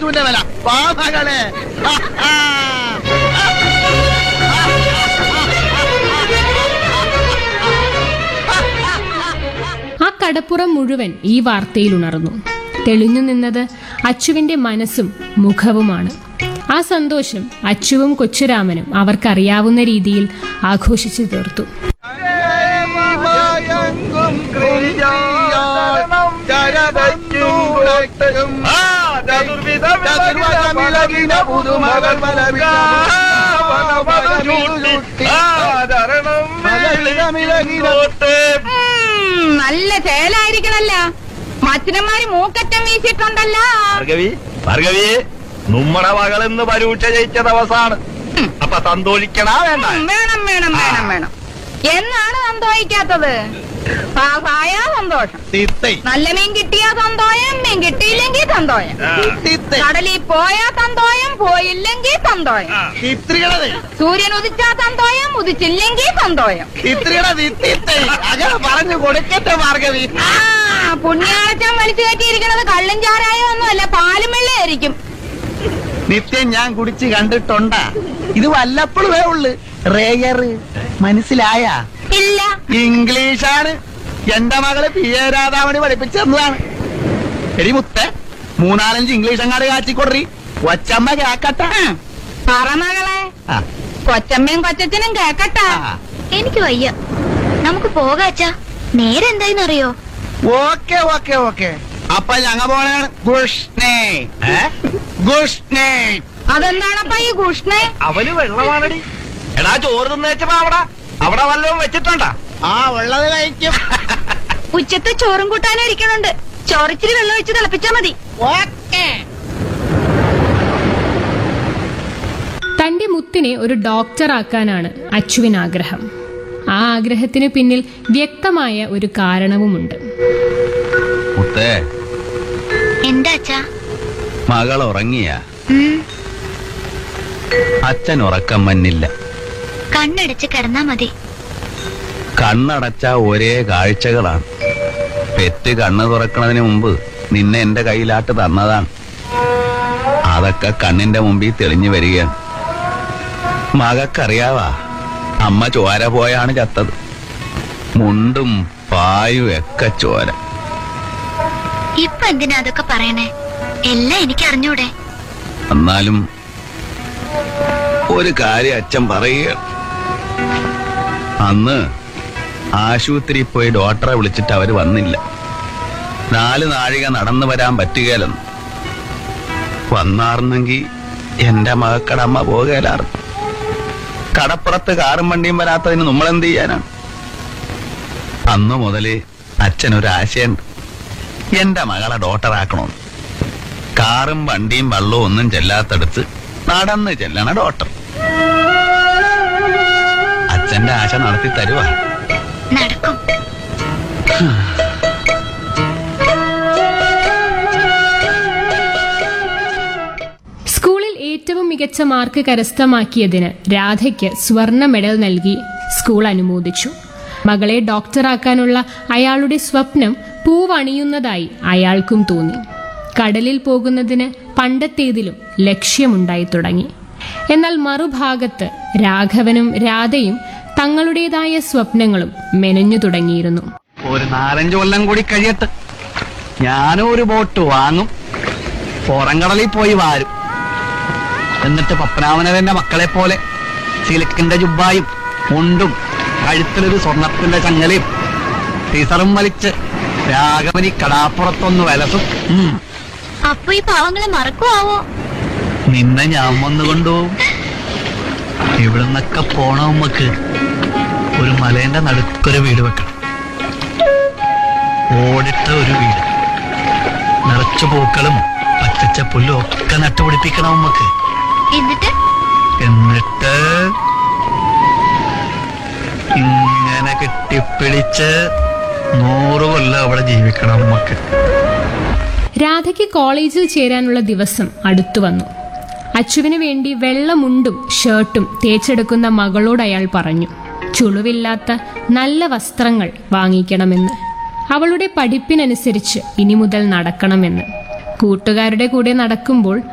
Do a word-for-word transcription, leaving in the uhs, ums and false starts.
അച്ചുവിന്റെ വില. വാ മകളെ. ആ കടപ്പുറം മുഴുവൻ ഈ വാർത്തയിൽ ഉണർന്നു. തെളിഞ്ഞു നിന്നത് അച്ചുവിന്റെ മനസ്സും മുഖവുമാണ്. ആ സന്തോഷം അച്ചുവും കൊച്ചുരാമനും അവർക്കറിയാവുന്ന രീതിയിൽ ആഘോഷിച്ചു തീർത്തു. നല്ല ചേലായിരിക്കണല്ല. മച്ചനന്മാര് മൂക്കറ്റം വീശിട്ടുണ്ടല്ല. ഭാർഗവി ഭാർഗവി നമ്മുടെ മകളെന്ന് പരീക്ഷ ജയിച്ച ദിവസമാണ്. അപ്പൊ സന്തോഷിക്കണാ വേണ്ട? വേണം വേണം വേണം വേണം. എന്നാണ് സന്തോഷിക്കാത്തത്? പാസായാ സന്തോഷം. നല്ല മീൻ കിട്ടിയാ സന്തോഷം, മീൻ കിട്ടിയില്ലെങ്കിൽ സന്തോഷം. കടലിൽ പോയാ സന്തോഷം, പോയില്ലെങ്കിൽ സന്തോഷം. സൂര്യൻ ഉദിച്ചാ സന്തോഷം, ഉദിച്ചില്ലെങ്കിൽ സന്തോഷം. പറഞ്ഞു കൊടുക്കട്ടെ ഭാർഗവി. ആ പുണ്യാളച്ചൻ വലിച്ചു കയറ്റിയിരിക്കണത് കള്ളും ചാരായോ ഒന്നുമല്ല, പാലും വെള്ളയായിരിക്കും. നിത്യം ഞാൻ കുടിച്ച് കണ്ടിട്ടുണ്ടാ. ഇത് വല്ലപ്പോഴേ ഉള്ളു. റേയറ് മനസ്സിലായ? ഇല്ല. ഇംഗ്ലീഷാണ്. എന്റെ മകള് പി എ രാധാമണി പഠിപ്പിച്ചതാണ്. എടി മുത്തേ, മൂന്നാലഞ്ച് ഇംഗ്ലീഷ് അങ്ങാട് കാച്ചിക്കൊടറി. കൊച്ചമ്മ കേക്കട്ടെ. പറ മകളെ. കൊച്ചമ്മയും കൊച്ചച്ഛനും കേക്കട്ടെ. എനിക്ക് വയ്യ, നമുക്ക് പോകാച്ചാ. നേരെ എന്തായിന്നറിയോ? Okay okay okay. അപ്പൊ ഞങ്ങ പോണാണ്. ഗുഷ്ണേ ഗുഷ്ണേ. അതെന്താണപ്പ ഈ ഗുഷ്ണേ? അവന് വെള്ളമാണടി. എടാ ചോറ് തിന്നേച്ചപ്പോ അവിടെ അവിടെ വല്ലതും വെച്ചിട്ടുണ്ടാ? ആ ഉള്ളത് കഴിക്കും. ഉച്ചത്തെ ചോറും കൂട്ടാനും ഇരിക്കണുണ്ട്. ചോറിച്ചിരി വെള്ളം ഒഴിച്ച് തിളപ്പിച്ചാ മതി. ഓക്കെ. തന്റെ മുത്തിനെ ഒരു ഡോക്ടറാക്കാനാണ് അച്ചുവിന് ആഗ്രഹം. ആ ആഗ്രഹത്തിന് പിന്നിൽ വ്യക്തമായ ഒരു കാരണവുമുണ്ട്. മുത്തേ, എന്താ അച്ഛാ? മകൾ ഉറങ്ങിയ? അച്ഛൻ ഉറക്കം മന്നില്ല. കണ്ണടച്ച് കിടന്നാ മതി. കണ്ണടച്ച ഒരേ കാഴ്ചകളാണ്. പെറ്റ് കണ്ണ് തുറക്കണതിന് മുമ്പ് നിന്നെ എന്റെ കയ്യിലാട്ട് തന്നതാണ്. അതൊക്കെ കണ്ണിന്റെ മുമ്പിൽ തെളിഞ്ഞു വരികയാണ്. മകക്കറിയാവാ, അമ്മ ചോര പോയാണ് ചത്തത്. മുണ്ടും പായും ഒക്കെ ചോര. ഇപ്പൊ എന്തിനാ അതൊക്കെ പറയണേ? എല്ലാം എനിക്ക് അറിഞ്ഞൂടെ? എന്നാലും ഒരു കാര്യം അച്ഛൻ പറയുക. അന്ന് ആശുപത്രി പോയി ഡോക്ടറെ വിളിച്ചിട്ട് അവര് വന്നില്ല. നാല് നാഴിക നടന്നു വരാൻ പറ്റുകയില്ലെന്ന്. വന്നാർന്നെങ്കിൽ എന്റെ മകക്കടമ്മ പോകലാറ്. കടപ്പുറത്ത് കാറും വണ്ടിയും വരാത്തതിന് നമ്മളെന്ത് ചെയ്യാനാണ്? അന്നു മുതല് അച്ഛനൊരാശയുണ്ട്. എന്റെ മകളെ ഡോക്ടറാക്കണമെന്ന്. കാറും വണ്ടിയും വെള്ളവും ഒന്നും ചെല്ലാത്തടുത്ത് നടന്ന് ചെല്ലണ ഡോക്ടർ. അച്ഛന്റെ ആശ നടത്തി തരുവാ. നടക്കും. സ്കൂളിൽ ഏറ്റവും മികച്ച മാർക്ക് കരസ്ഥമാക്കിയതിന് രാധയ്ക്ക് സ്വർണ്ണ മെഡൽ നൽകി സ്കൂൾ അനുമോദിച്ചു. മകളെ ഡോക്ടറാക്കാനുള്ള അയാളുടെ സ്വപ്നം പൂവണിയുന്നതായി അയാൾക്കും തോന്നി. കടലിൽ പോകുന്നതിന് പണ്ടത്തേതിലും ലക്ഷ്യമുണ്ടായി തുടങ്ങി. എന്നാൽ മറുഭാഗത്ത് രാഘവനും രാധയും തങ്ങളുടേതായ സ്വപ്നങ്ങളും മെനഞ്ഞു തുടങ്ങിയിരുന്നു. ഒരു നാലഞ്ചു കൊല്ലം കൂടി കഴിയട്ടെ, ഞാനും ഒരു ബോട്ട് വാങ്ങും, പുറംകടലിൽ പോയി വാരും. എന്നിട്ട് പപ്പനാമനവന്റെ മക്കളെ പോലെ സിലിക്കിന്റെ ജുബായും മുണ്ടും കഴുത്തിലൊരു സ്വർണത്തിന്റെ ചങ്ങലയും ടീസറും വലിച്ച് രാഘവനി കടാപ്പുറത്തൊന്ന് വലസും. അപ്പൊ ഈ പാവങ്ങളെ മറക്കുവാവോ? നിന്നെ ഞാൻ വന്നുകൊണ്ടുപോകും. ഇവിടുന്നൊക്കെ പോണ ഉമ്മക്ക് ഒരു മലേന്റെ നടുക്കൊരു വീട് വെക്കണം. ഓടിട്ട ഒരു വീട്, നിറച്ചു പൂക്കളും പച്ചച്ച പുല്ലും ഒക്കെ നട്ടുപിടിപ്പിക്കണം ഉമ്മക്ക്. എന്നിട്ട് എന്നിട്ട് ഇങ്ങനെ കെട്ടിപ്പിടിച്ച് നൂറ് കൊല്ലം അവിടെ ജീവിക്കണം ഉമ്മക്ക്. രാധയ്ക്ക് കോളേജിൽ ചേരാനുള്ള ദിവസം അടുത്തു വന്നു. അച്ചുവിന് വേണ്ടി വെള്ളമുണ്ടും ഷർട്ടും തേച്ചെടുക്കുന്ന മകളോട് അയാൾ പറഞ്ഞു. ചുളിവില്ലാത്ത നല്ല വസ്ത്രങ്ങൾ വാങ്ങിക്കണമെന്ന്, അവളുടെ പഠിപ്പിനനുസരിച്ച് ഇനി മുതൽ നടക്കണമെന്ന്. കൂട്ടുകാരുടെ കൂടെ നടക്കുമ്പോൾ